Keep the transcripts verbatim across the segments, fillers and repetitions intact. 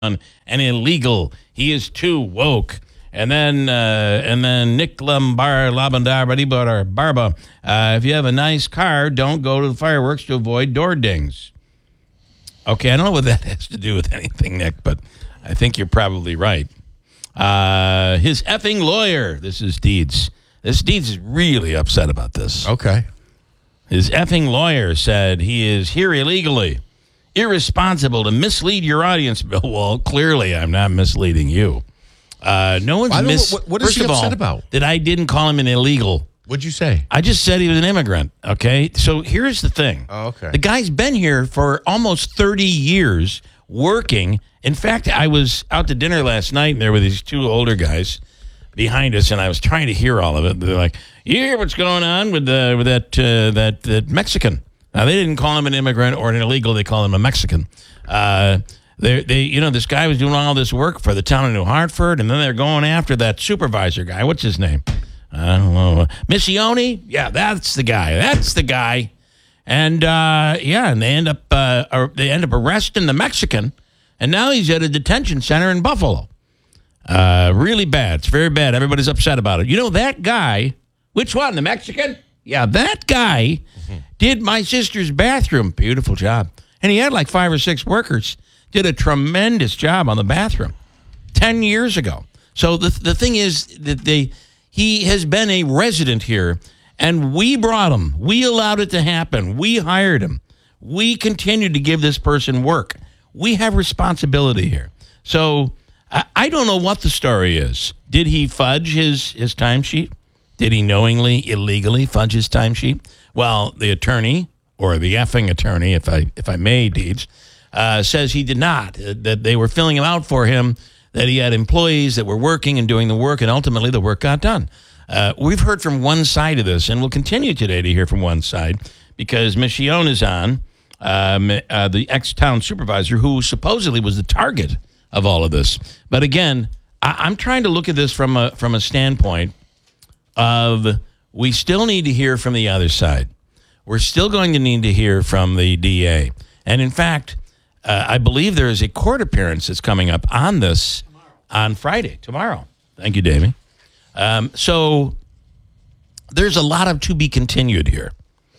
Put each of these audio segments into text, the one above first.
and illegal. He is too woke. And then, uh, and then Nick Lambar, Labandar, Badibar, Barba. Uh, if you have a nice car, don't go to the fireworks to avoid door dings. Okay, I don't know what that has to do with anything, Nick, but I think you're probably right. Uh, his effing lawyer. This is Deeds. This Deeds is really upset about this. Okay. His effing lawyer said he is here illegally. Irresponsible to mislead your audience, Bill. Well, clearly I'm not misleading you. Uh, no one's mis- what, what is First he of upset all, about? That I didn't call him an illegal. What'd you say? I just said he was an immigrant, okay? So here's the thing. Oh, okay. The guy's been here for almost thirty years working. In fact, I was out to dinner last night, and there were these two older guys behind us, and I was trying to hear all of it. They're like, you hear what's going on with, the, with that, uh, that, that Mexican? Now, they didn't call him an immigrant or an illegal. They call him a Mexican. Uh, they, they, you know, this guy was doing all this work for the town of New Hartford, and then they're going after that supervisor guy. What's his name? I don't know. Missione? Yeah, that's the guy. That's the guy. And, uh, yeah, and they end up uh, or they end up arresting the Mexican, and now he's at a detention center in Buffalo. Uh, really bad. It's very bad. Everybody's upset about it. You know, that guy, which one? The Mexican? Yeah, that guy mm-hmm. did my sister's bathroom. Beautiful job. And he had like five or six workers. Did a tremendous job on the bathroom ten years ago. So the the thing is that they he has been a resident here, and we brought him. We allowed it to happen. We hired him. We continued to give this person work. We have responsibility here. So I, I don't know what the story is. Did he fudge his, his timesheet? Did he knowingly, illegally fudge his timesheet? Well, the attorney, or the effing attorney, if I if I may, Deeds, uh, says he did not, uh, that they were filling him out for him, that he had employees that were working and doing the work, and ultimately the work got done. Uh, we've heard from one side of this, and we'll continue today to hear from one side, because Michione is on, um, uh, the ex-town supervisor, who supposedly was the target of all of this. But again, I- I'm trying to look at this from a from a standpoint of we still need to hear from the other side. We're still going to need to hear from the D A. And in fact, uh, I believe there is a court appearance that's coming up on this tomorrow. on Friday, tomorrow. Thank you, Davey. Um, so there's a lot of to be continued here.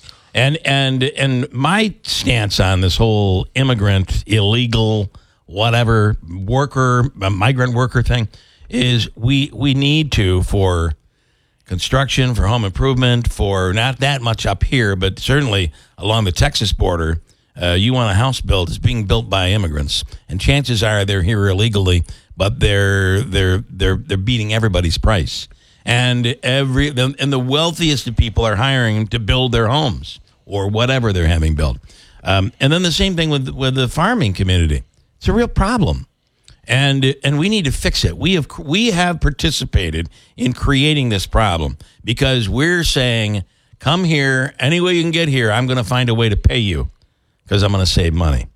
And and and my stance on this whole immigrant, illegal, whatever, worker, migrant worker thing is we we need to, for construction, for home improvement, for not that much up here, but certainly along the Texas border, uh, you want a house built, it's being built by immigrants, and chances are they're here illegally, but they're they're they're they're beating everybody's price, and every and the wealthiest of people are hiring them to build their homes or whatever they're having built, um, and then the same thing with with the farming community. It's a real problem. And and we need to fix it. We have we have participated in creating this problem because we're saying, come here, any way you can get here, I'm going to find a way to pay you because I'm going to save money.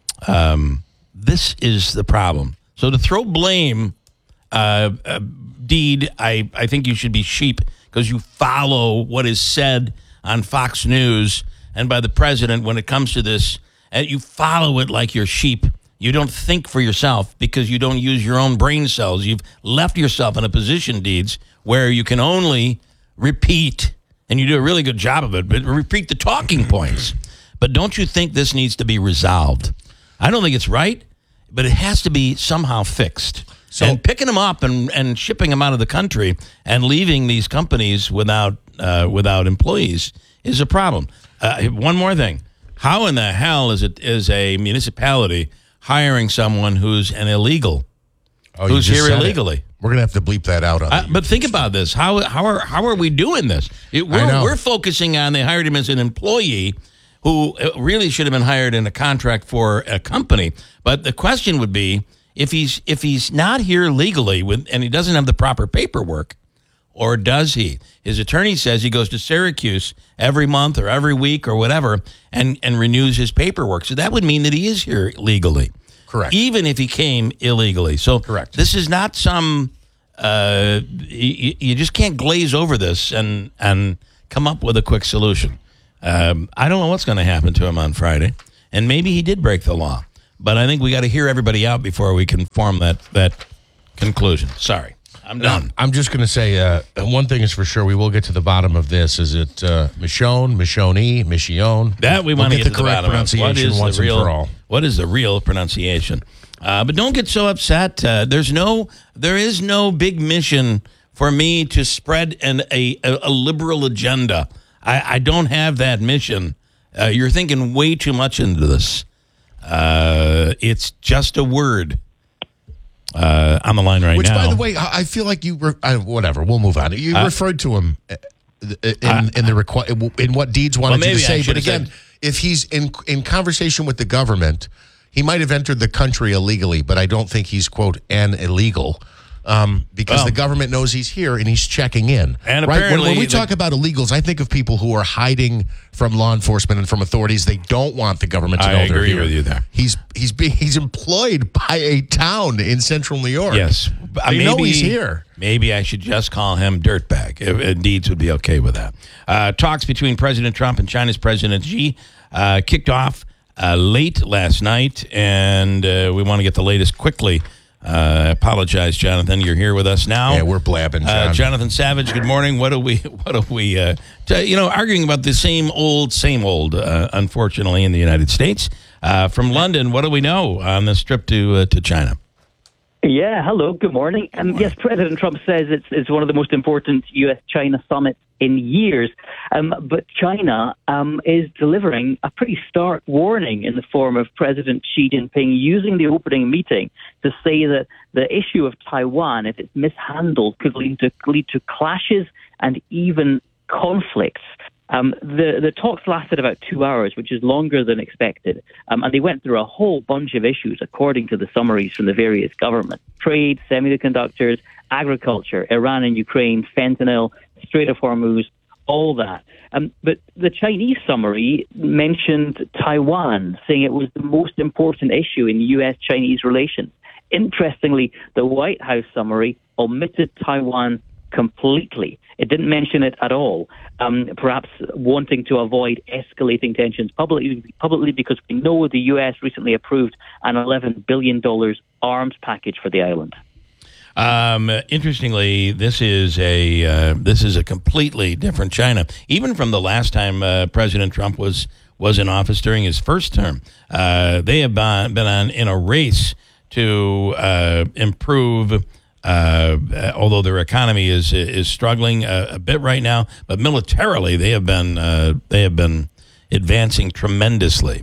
Um, this is the problem. So to throw blame, uh, uh, Deed, I, I think you should be sheep because you follow what is said on Fox News and by the president when it comes to this, and you follow it like you're sheep. You don't think for yourself because you don't use your own brain cells. You've left yourself in a position, Deeds, where you can only repeat, and you do a really good job of it, but repeat the talking points. But don't you think this needs to be resolved? I don't think it's right, but it has to be somehow fixed. So, and picking them up and, and shipping them out of the country and leaving these companies without uh, without employees is a problem. Uh, one more thing. How in the hell is it is a municipality hiring someone who's an illegal, oh, who's here it. illegally? We're gonna have to bleep that out. On uh, but think about this: how how are how are we doing this? It, we're, we're focusing on they hired him as an employee, who really should have been hired in a contract for a company. But the question would be if he's if he's not here legally with and he doesn't have the proper paperwork, or does he? His attorney says he goes to Syracuse every month or every week or whatever and, and renews his paperwork. So that would mean that he is here legally. Correct. Even if he came illegally. So correct. This is not some, uh, you, you just can't glaze over this and, and come up with a quick solution. Um, I don't know what's going to happen to him on Friday. And maybe he did break the law. but I think we got to hear everybody out before we can form that that conclusion. Sorry, I'm done. I'm just going to say uh, one thing is for sure. We will get to the bottom of this. Is it uh, Michonne, Michonne, Michonne? That we we'll want to get get the to the correct bottom of. What pronunciation is once the real, and for all. What is the real pronunciation? Uh, but don't get so upset. Uh, there's no, there is no big mission for me to spread an a, a, a liberal agenda. I, I don't have that mission. Uh, you're thinking way too much into this. Uh, it's just a word. Uh, on the line right Which, now. by the way, I I feel like you. Re- uh, whatever. We'll move on. You Uh, referred to him uh, in, Uh, in the requ- in what Deeds wanted Well, you to maybe I say. should But have again, said- if he's in in conversation with the government, he might have entered the country illegally. But I don't think he's quote an illegal. Um, because Well, the government knows he's here and he's checking in. And right? When, apparently when we the- talk about illegals, I think of people who are hiding from law enforcement and from authorities. They don't want the government to I know they're agree here. with you there. He's he's being he's employed by a town in central New York. Yes. Uh, They know he's here. Maybe I should just call him Dirtbag. If, if Deeds would be okay with that. Uh, talks between President Trump and China's President Xi uh, kicked off uh, late last night, and uh, we want to get the latest quickly. Uh, I apologize, Jonathan. You're here with us now. Yeah, we're blabbing, John. Uh, Jonathan Savage, good morning. What are we, what are we, uh, t- you know, arguing about the same old, same old, uh, unfortunately, in the United States. Uh, from London, what do we know on this trip to uh, to China? Yeah, hello, good morning. Um, yes, President Trump says it's it's one of the most important U S China summits in years, um, but China um, is delivering a pretty stark warning in the form of President Xi Jinping using the opening meeting to say that the issue of Taiwan, if it's mishandled, could lead to lead to clashes and even conflicts. Um, the, the talks lasted about two hours, which is longer than expected, um, and they went through a whole bunch of issues according to the summaries from the various governments: trade, semiconductors, agriculture, Iran and Ukraine, fentanyl, Strait of Hormuz, all that. Um, but the Chinese summary mentioned Taiwan, saying it was the most important issue in U S Chinese relations. Interestingly, the White House summary omitted Taiwan completely. It didn't mention it at all, um, perhaps wanting to avoid escalating tensions publicly, publicly because we know the U S recently approved an eleven billion dollars arms package for the island. Um, interestingly, this is a uh, this is a completely different China, even from the last time uh, President Trump was was in office during his first term. Uh, they have been, been on in a race to uh, improve. Uh, although their economy is is struggling a, a bit right now, but militarily they have been uh, they have been advancing tremendously.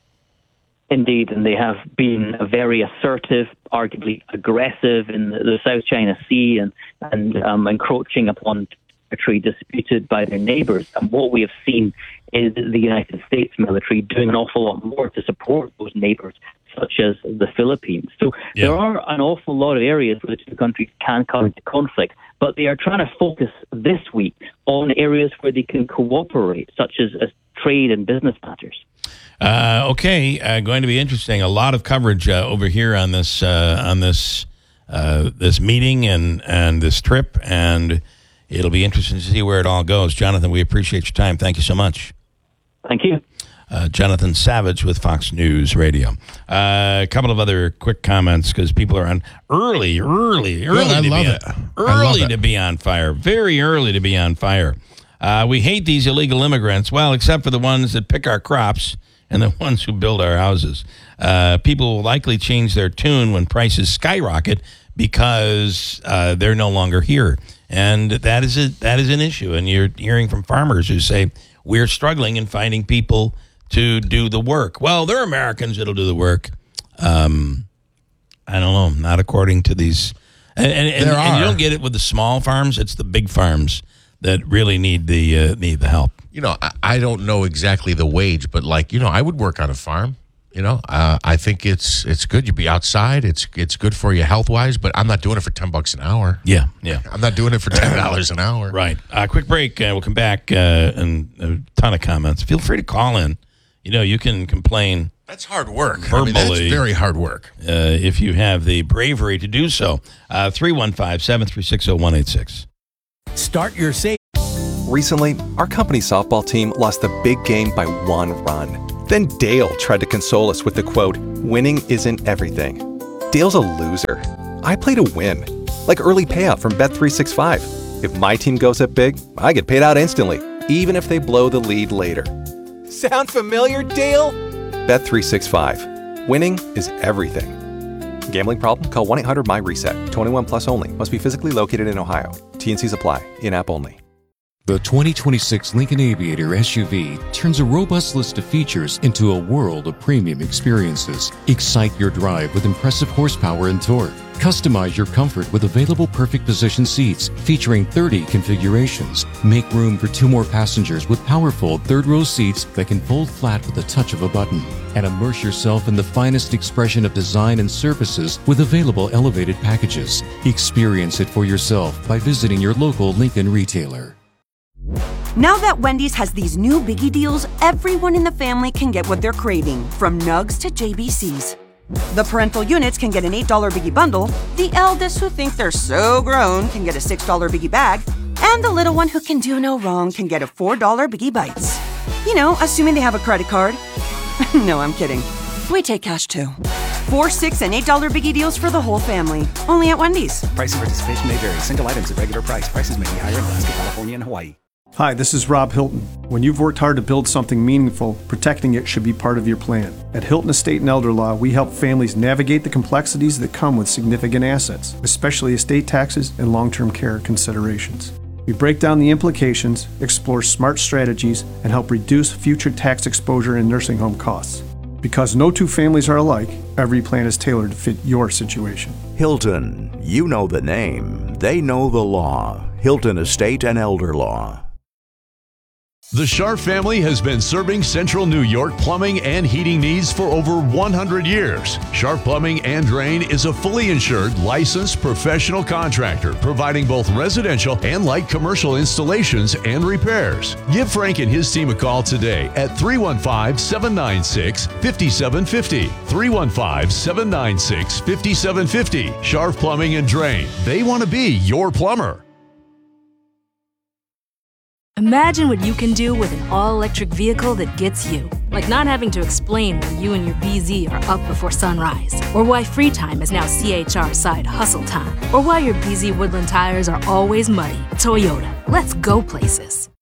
Indeed, and they have been very assertive, arguably aggressive in the, the South China Sea and and um, encroaching upon territory disputed by their neighbours. And what we have seen is the United States military doing an awful lot more to support those neighbours, such as the Philippines. So Yeah. there are an awful lot of areas where the two countries can come into conflict, but they are trying to focus this week on areas where they can cooperate, such as, as trade and business matters. Uh, okay, uh, going to be interesting. A lot of coverage uh, over here on this uh, on this uh, this meeting and and this trip, and it'll be interesting to see where it all goes. Jonathan, we appreciate your time. Thank you so much. Thank you. Uh, Jonathan Savage with Fox News Radio. Uh, a couple of other quick comments because people are on early, early, early. I to love be it. On, I love early it. to be on fire. Very early to be on fire. Uh, we hate these illegal immigrants. Well, except for the ones that pick our crops and the ones who build our houses. Uh, people will likely change their tune when prices skyrocket because uh, they're no longer here, and that is a that is an issue. And you're hearing from farmers who say we're struggling in finding people to do the work. Well, they're Americans that'll do the work. Um, I don't know, not according to these. And, and, and, There and you are. don't get it with the small farms. It's the big farms that really need the uh, need the help. You know, I, I don't know exactly the wage, but like, you know, I would work on a farm. You know, uh, I think it's it's good. You'd be outside. It's it's good for you health wise, but I'm not doing it for ten bucks an hour. Yeah, yeah. I'm not doing it for ten dollars an hour. Right. Uh, quick break. Uh, we'll come back uh, and a ton of comments. Feel free to call in. You know, you can complain That's hard work. I mean, that's Verbally. very hard work. uh, if you have the bravery to do so. Uh, three one five, seven three six, zero one eight six. Start your save. Recently, our company softball team lost the big game by one run. Then Dale tried to console us with the quote, "Winning isn't everything." Dale's a loser. I play to win. Like early payout from Bet three sixty-five. If my team goes up big, I get paid out instantly, even if they blow the lead later. Sound familiar, Dale? Bet three sixty-five. Winning is everything. Gambling problem? Call one eight hundred M Y reset. twenty-one plus only. Must be physically located in Ohio. T N Cs apply. In-app only. The twenty twenty-six Lincoln Aviator S U V turns a robust list of features into a world of premium experiences. Excite your drive with impressive horsepower and torque. Customize your comfort with available perfect position seats featuring thirty configurations. Make room for two more passengers with powerful third-row seats that can fold flat with the touch of a button. And immerse yourself in the finest expression of design and services with available elevated packages. Experience it for yourself by visiting your local Lincoln retailer. Now that Wendy's has these new biggie deals, everyone in the family can get what they're craving, from nugs to J B Cs. The parental units can get an eight dollar biggie bundle, the eldest who think they're so grown can get a six dollar biggie bag, and the little one who can do no wrong can get a four dollar biggie bites. You know, assuming they have a credit card. No, I'm kidding. We take cash too. Four, six, and eight dollar biggie deals for the whole family. Only at Wendy's. Price and participation may vary. Single items at regular price. Prices may be higher in Alaska, California, and Hawaii. Hi, this is Rob Hilton. When you've worked hard to build something meaningful, protecting it should be part of your plan. At Hilton Estate and Elder Law, we help families navigate the complexities that come with significant assets, especially estate taxes and long-term care considerations. We break down the implications, explore smart strategies, and help reduce future tax exposure and nursing home costs. Because no two families are alike, every plan is tailored to fit your situation. Hilton, you know the name, they know the law. Hilton Estate and Elder Law. The Scharf family has been serving Central New York plumbing and heating needs for over one hundred years. Scharf Plumbing and Drain is a fully insured, licensed professional contractor providing both residential and light commercial installations and repairs. Give Frank and his team a call today at three one five, seven nine six, five seven five zero. three one five, seven nine six, five seven five zero. Scharf Plumbing and Drain. They want to be your plumber. Imagine what you can do with an all-electric vehicle that gets you. Like not having to explain why you and your B Z are up before sunrise, or why free time is now C H R side hustle time, or why your B Z Woodland tires are always muddy. Toyota, let's go places.